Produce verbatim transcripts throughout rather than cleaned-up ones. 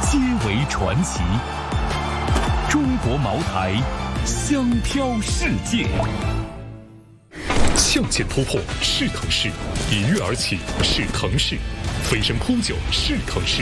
皆为传奇。中国茅台，香飘世界。向前突破是腾势，一跃而起是腾势，飞身扑救是腾势。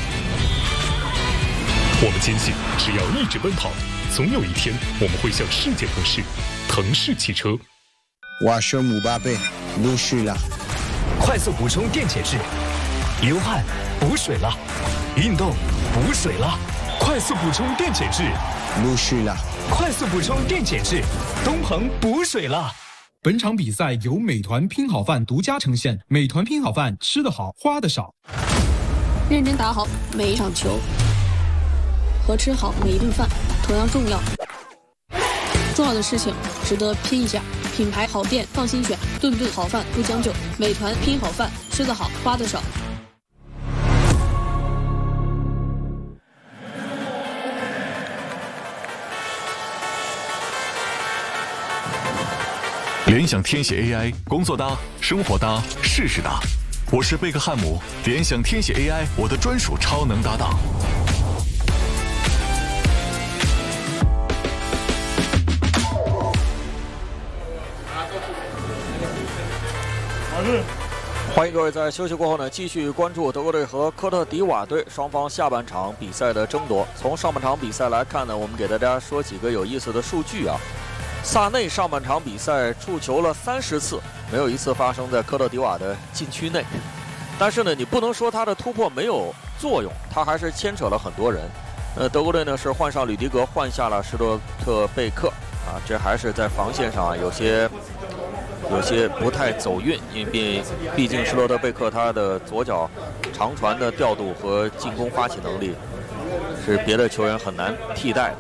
我们坚信，只要一直奔跑，总有一天我们会向世界腾势。腾势汽车。 我是姆巴佩，入世了。 快速补充电解质，流汗补水了，运动补水了，快速补充电解质， 入世了。 快速补充电解质，东鹏补水了。 本场比赛由美团拼好饭独家呈现，美团拼好饭，吃得好，花得少。 认真打好每一场球，和吃好每一顿饭同样重要。重要的事情值得拼一下，品牌好店放心选，顿顿好饭不将就。美团拼好饭，吃得好，花得少。 联想天写 A I， 工作搭，生活搭，事事搭。我是贝克汉姆，联想天写 A I， 我的专属超能搭档。 欢迎各位在休息过后呢，继续关注德国队和科特迪瓦队双方下半场比赛的争夺。从上半场比赛来看呢，我们给大家说几个有意思的数据啊。萨内上半场比赛触球了三十次，没有一次发生在科特迪瓦的禁区内。但是呢，你不能说他的突破没有作用，他还是牵扯了很多人。呃，德国队呢是换上吕迪格，换下了施洛特贝克啊，这还是在防线上啊有些。有些不太走运，因为毕竟施洛特贝克他的左脚长传的调度和进攻发起能力是别的球员很难替代的。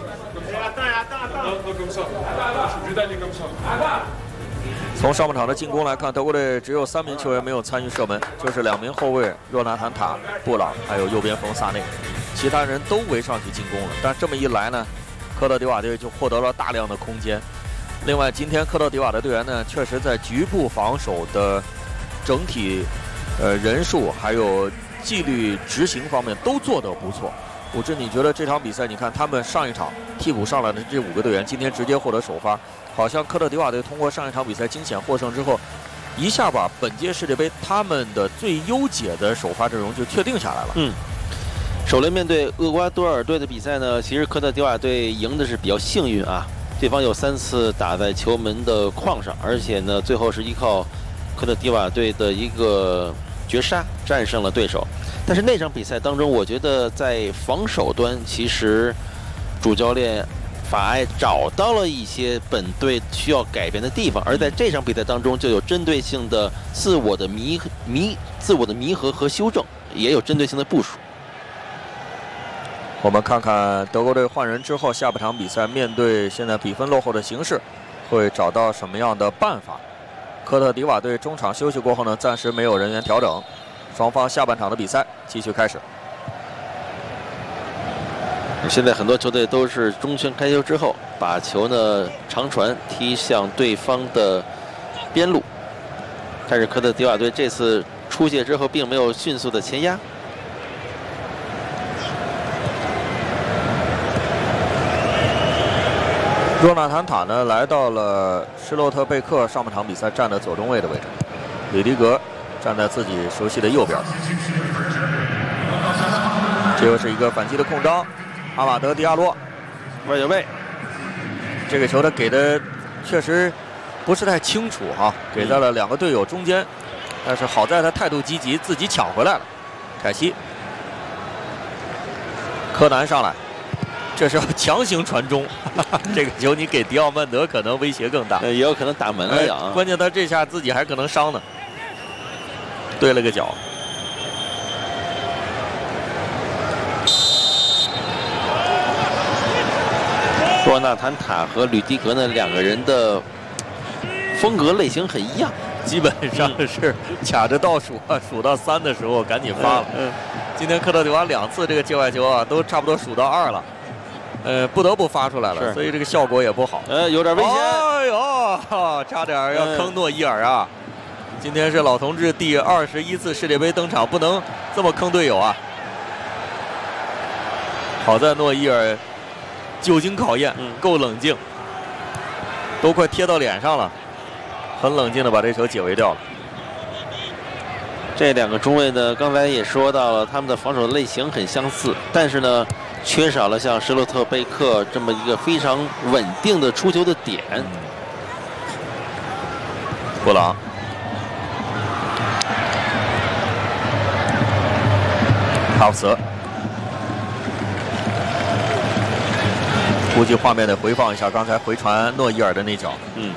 从上半场的进攻来看，德国队只有三名球员没有参与射门，就是两名后卫若纳坦塔、布朗，还有右边锋萨内，其他人都围上去进攻了。但这么一来呢，科特迪瓦队就获得了大量的空间。另外，今天科特迪瓦的队员呢，确实在局部防守的整体呃人数还有纪律执行方面都做得不错。武志，你觉得这场比赛，你看他们上一场替补上来的这五个队员，今天直接获得首发，好像科特迪瓦队通过上一场比赛惊险获胜之后，一下把本届世界杯他们的最优解的首发阵容就确定下来了。 嗯。首轮面对厄瓜多尔队的比赛呢，其实科特迪瓦队赢的是比较幸运啊。对方有三次打在球门的框上，而且呢，最后是依靠科特迪瓦队的一个绝杀战胜了对手。但是那场比赛当中，我觉得在防守端，其实主教练法埃找到了一些本队需要改变的地方，而在这场比赛当中，就有针对性的自我的弥弥自我的弥合和修正，也有针对性的部署。 我们看看德国队换人之后，下半场比赛面对现在比分落后的形势，会找到什么样的办法？科特迪瓦队中场休息过后呢，暂时没有人员调整，双方下半场的比赛继续开始。 现在很多球队都是中圈开球之后，把球呢长传踢向对方的边路，但是科特迪瓦队这次出界之后，并没有迅速的前压。 若纳坦塔呢来到了施洛特贝克上半场比赛站的左中卫的位置，吕迪格站在自己熟悉的右边。这又是一个反击的空当，阿马德·迪亚洛外脚背， 这个球他给的确实不是太清楚哈、啊，给在了两个队友中间，但是好在他态度积极，自己抢回来了。凯西，柯南上来。这是要强行传中，哈哈，这个球你给迪奥曼德可能威胁更大， 呃，也有可能打门了呀、 哎。关键他这下自己还可能伤呢，对了个脚。 若纳坦塔和吕迪格呢两个人的风格类型很一样， 基本上是卡着倒数啊，数到三的时候赶紧发了。嗯，今天科特迪瓦两次这个界外球啊，都差不多数到二了。呃，不得不发出来了，所以这个效果也不好。 呃，有点危险。 哎呦，差点要坑诺伊尔啊！嗯、今天是老同志第二十一次世界杯登场，不能这么坑队友啊！ 好在诺伊尔久经考验， 嗯、 够冷静，都快贴到脸上了，很冷静的把这球解围掉了。 这两个中卫呢，刚才也说到了，他们的防守类型很相似，但是呢，缺少了像施洛特贝克这么一个非常稳定的出球的点。 布朗，哈弗茨，估计画面得回放一下刚才回传诺伊尔的那脚。 嗯。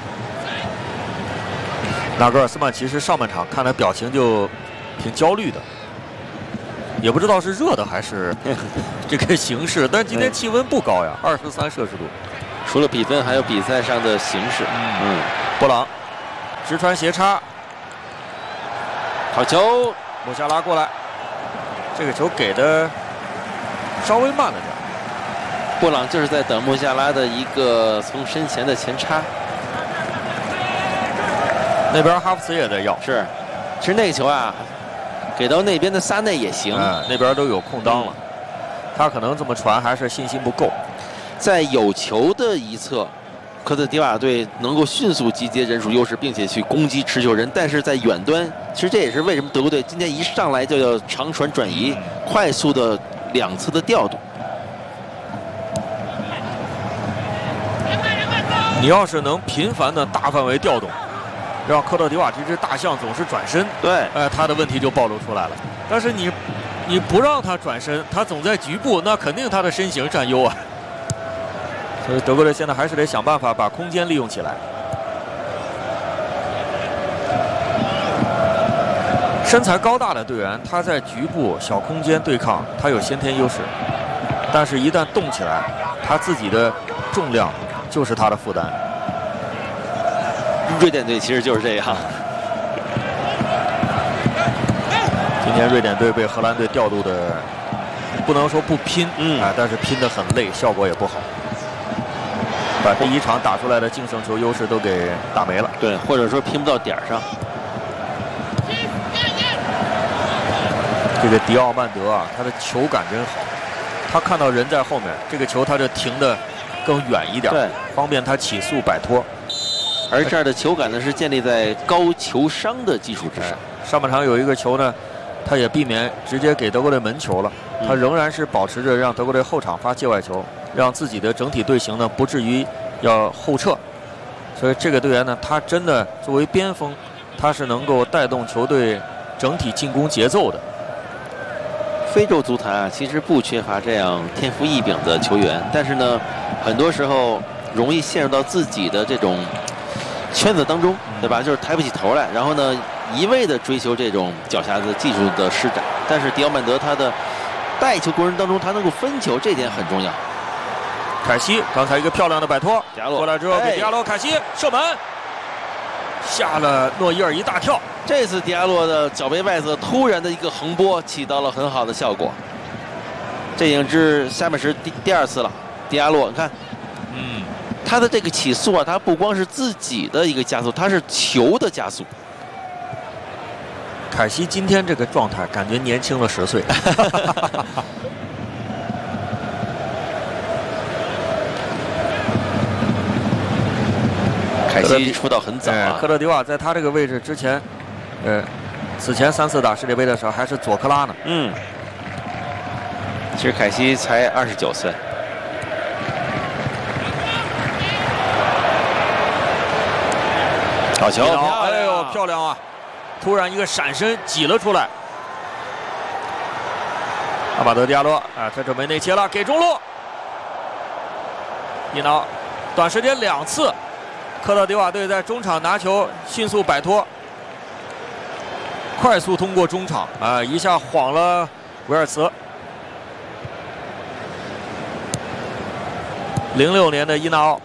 纳格尔斯曼其实上半场看他表情就挺焦虑的，也不知道是热的还是这个形势，但今天气温不高呀，二十三摄氏度。 除了比分，还有比赛上的形势。 嗯，布朗直传斜插， 好球， 穆夏拉过来，这个球给的稍微慢了点。 布朗就是在等穆夏拉的一个从身前的前插。 那边哈弗茨也在要， 是，其实那个球啊，给到那边的萨内也行， 嗯、那边都有空当了，嗯、他可能这么传还是信心不够。 在有球的一侧，科特迪瓦队能够迅速集结人数优势，并且去攻击持球人，但是在远端，其实这也是为什么德国队今天一上来就要长传转移，嗯、快速的两次的调动。 你要是能频繁的大范围调动，让科特迪瓦这只大象总是转身， 对， 哎、呃，他的问题就暴露出来了。但是你，你不让他转身，他总在局部，那肯定他的身形占优啊。所以德国队现在还是得想办法把空间利用起来。身材高大的队员，他在局部小空间对抗，他有先天优势，但是一旦动起来，他自己的重量就是他的负担。 瑞典队其实就是这样。 今天瑞典队被荷兰队调度的，不能说不拼，嗯，啊，但是拼得很累，效果也不好，把第一场打出来的净胜球优势都给打没了。 对，或者说拼不到点上。 这个迪奥曼德啊，他的球感真好，他看到人在后面，这个球他就停得更远一点， 对， 方便他起速摆脱。 而这儿的球感呢，是建立在高球商的基础之上。 上半场有一个球呢，他也避免直接给德国队门球了，他仍然是保持着让德国队后场发界外球，让自己的整体队形呢不至于要后撤。所以这个队员呢，他真的作为边锋，他是能够带动球队整体进攻节奏的。 非洲足坛啊，其实不缺乏这样天赋异禀的球员，但是呢，很多时候容易陷入到自己的这种圈子当中，对吧？就是抬不起头来，然后呢，一味的追求这种脚下的技术的施展。但是迪奥曼德他的带球过程当中，他能够分球，这点很重要。 凯西刚才一个漂亮的摆脱， 迪亚洛过来之后给迪亚洛，凯西射门，吓了诺伊尔一大跳。 这次迪亚洛的脚背外侧突然的一个横拨，起到了很好的效果。这已经是下半时第第二次了。迪亚洛，你看， 嗯， 他的这个起速啊，他不光是自己的一个加速，他是球的加速。 凯西今天这个状态，感觉年轻了十岁。 凯西出道很早啊。 科特迪瓦在他这个位置之前，呃，此前三次打世界杯的时候还是佐克拉呢。 嗯，其实凯西才二十九岁。好球！ 哎呦，漂亮啊！突然一个闪身挤了出来。阿马德迪亚洛啊，这准备内切了，给中路。伊瑙，短时间两次，科特迪瓦队在中场拿球迅速摆脱，快速通过中场啊，一下晃了维尔茨。零六年的伊瑙。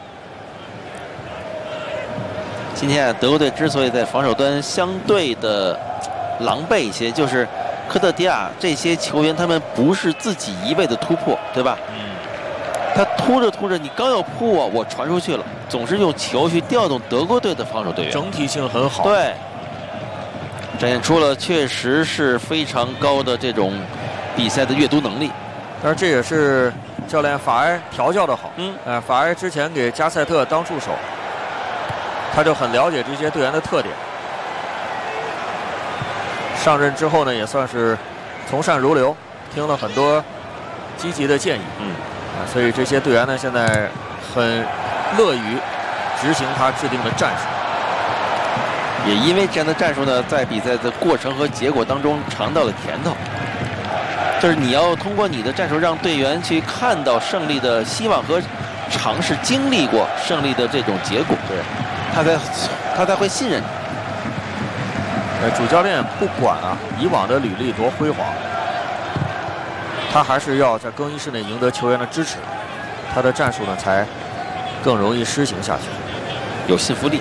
今天啊，德国队之所以在防守端相对的狼狈一些，就是科特迪瓦这些球员，他们不是自己一味的突破，对吧？ 嗯。 他突着突着，你刚要扑我，我传出去了，总是用球去调动德国队的防守队员， 整体性很好。 对，展现出了确实是非常高的这种比赛的阅读能力。 但是这也是教练法埃调教的好。 嗯， 呃，法埃之前给加塞特当助手，他就很了解这些队员的特点。上任之后呢，也算是从善如流，听了很多积极的建议。 嗯， 啊，所以这些队员呢，现在很乐于执行他制定的战术。 也因为这样的战术呢，在比赛的过程和结果当中尝到了甜头。就是你要通过你的战术，让队员去看到胜利的希望和尝试经历过胜利的这种结果， 对， 他才他才会信任你。 呃，主教练不管啊以往的履历多辉煌，他还是要在更衣室内赢得球员的支持，他的战术呢才更容易施行下去， 有信服力。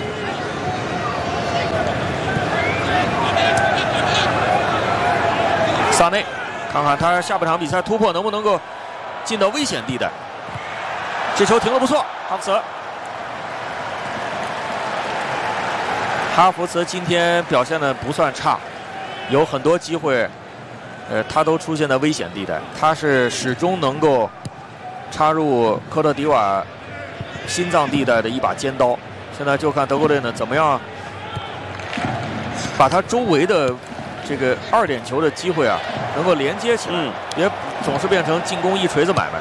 萨内，看看他下半场比赛突破能不能够进到危险地带。这球停得不错，哈弗茨。哈弗茨今天表现的不算差，有很多机会，呃，他都出现在危险地带。他是始终能够插入科特迪瓦心脏地带的一把尖刀。现在就看德国队呢怎么样把他周围的这个二点球的机会啊，能够连接起来， 嗯， 别总是变成进攻一锤子买卖。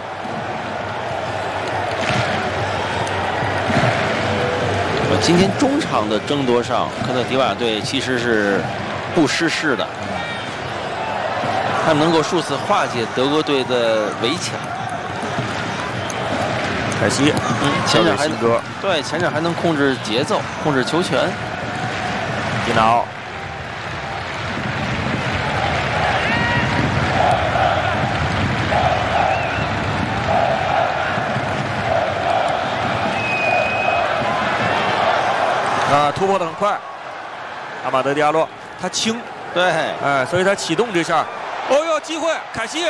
今天中场的争夺上，科特迪瓦队其实是不失势的，他们能够数次化解德国队的围抢。 凯西， 嗯，前场还新哥， 对前场还能控制节奏，控制球权。 迪纳奥。啊，突破的很快，阿马德迪亚洛他轻， 对， 哎，所以他启动这下，哦哟，机会，凯西，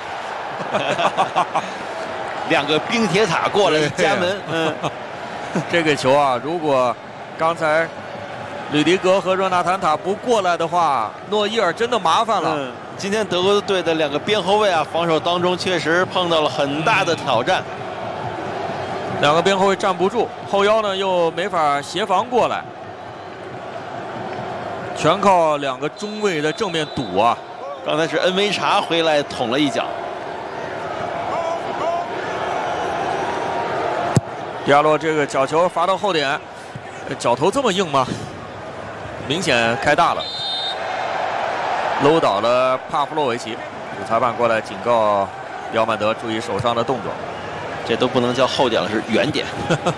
两个冰铁塔过来加门，嗯， 这个球啊，如果刚才吕迪格和热纳坦塔不过来的话，诺伊尔真的麻烦了。 嗯，今天德国队的两个边后卫啊，防守当中确实碰到了很大的挑战。 两个边后卫站不住，后腰呢又没法协防过来，全靠两个中卫的正面堵啊！ 刚才是恩维查回来捅了一脚。 迪亚洛这个角球罚到后点，脚头这么硬吗？明显开大了，搂倒了帕夫洛维奇。主裁判过来警告迪奥曼德注意手上的动作。 这都不能叫后点了，是远点，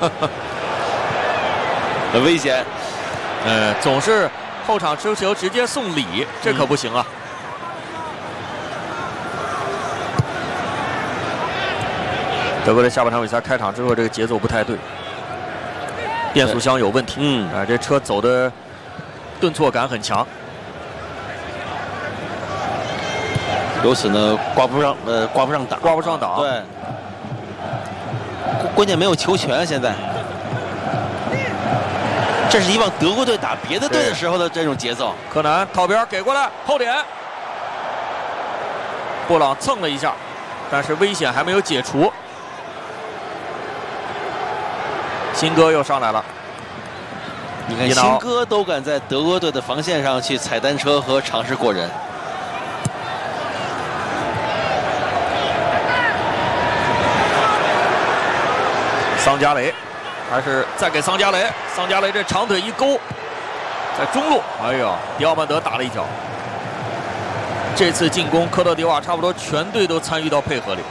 很危险。 呃，总是后场持球直接送礼，这可不行啊！德国队下半场比赛开场之后，这个节奏不太对，变速箱有问题。 嗯， 啊，这车走的顿挫感很强。 由此呢，挂不上，呃，挂不上档， 挂不上档。 对。关键没有球权，现在，这是以往德国队打别的队的时候的这种节奏。 柯南靠边给过来，后点，布朗蹭了一下，但是危险还没有解除。辛哥又上来了， 你看辛哥都敢在德国队的防线上去踩单车和尝试过人。 桑加雷，还是再给桑加雷，桑加雷这长腿一勾，在中路，哎呦，迪奥曼德打了一脚。这次进攻，科特迪瓦差不多全队都参与到配合里。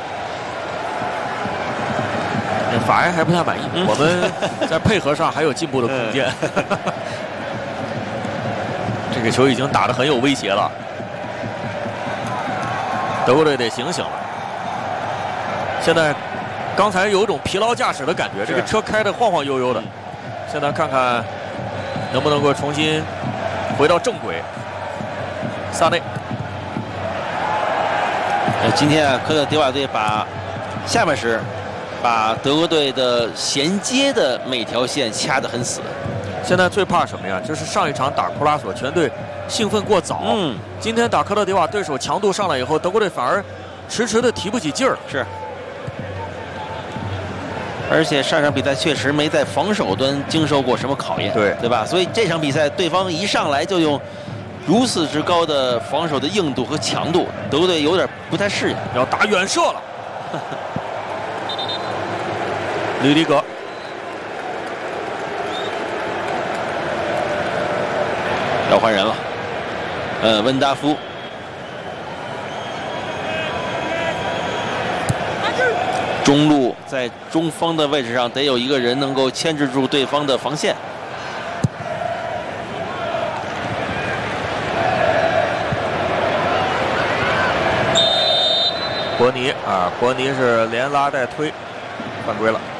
法埃还不太满意，嗯、我们在配合上还有进步的空间。嗯、这个球已经打得很有威胁了，德国队得醒醒了。现在。刚才有一种疲劳驾驶的感觉，这个车开得晃晃悠悠的。现在看看能不能够重新回到正轨。萨内， 呃，今天啊，科特迪瓦队把下半时把德国队的衔接的每条线掐得很死。 现在最怕什么呀？就是上一场打库拉索，全队兴奋过早。 嗯， 今天打科特迪瓦，对手强度上来以后，德国队反而迟迟的提不起劲儿。 是。而且上场比赛确实没在防守端经受过什么考验， 对对吧？所以这场比赛对方一上来就用如此之高的防守的硬度和强度，德国队有点不太适应， 要打远射了。吕迪格， 要换人了。呃，温达夫。中路在中锋的位置上得有一个人能够牵制住对方的防线。 伯尼啊，伯尼是连拉带推，犯规了。